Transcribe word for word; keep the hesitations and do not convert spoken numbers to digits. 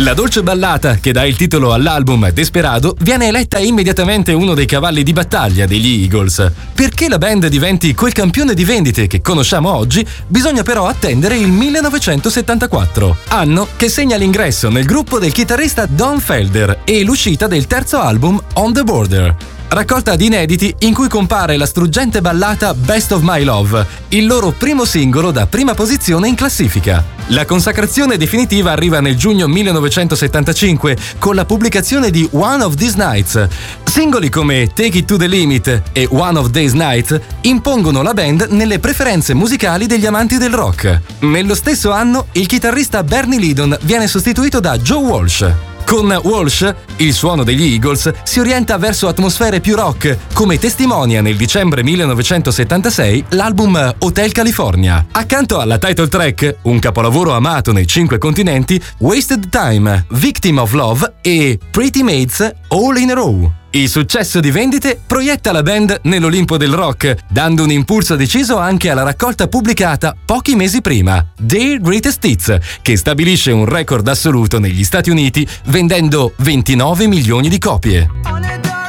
La dolce ballata che dà il titolo all'album Desperado viene eletta immediatamente uno dei cavalli di battaglia degli Eagles. Perché la band diventi quel campione di vendite che conosciamo oggi, bisogna però attendere il millenovecentosettantaquattro, anno che segna l'ingresso nel gruppo del chitarrista Don Felder e l'uscita del terzo album On the Border, raccolta di inediti in cui compare la struggente ballata Best of My Love, il loro primo singolo da prima posizione in classifica. La consacrazione definitiva arriva nel giugno millenovecentosettantacinque con la pubblicazione di One of These Nights. Singoli come Take It to the Limit e One of These Nights impongono la band nelle preferenze musicali degli amanti del rock. Nello stesso anno il chitarrista Bernie Leadon viene sostituito da Joe Walsh. Con Walsh, il suono degli Eagles si orienta verso atmosfere più rock, come testimonia nel dicembre millenovecentosettantasei l'album Hotel California. Accanto alla title track, un capolavoro amato nei cinque continenti, Wasted Time, Victim of Love e Pretty Maids All in a Row. Il successo di vendite proietta la band nell'Olimpo del rock, dando un impulso deciso anche alla raccolta pubblicata pochi mesi prima, Their Greatest Hits, che stabilisce un record assoluto negli Stati Uniti vendendo ventinove milioni di copie.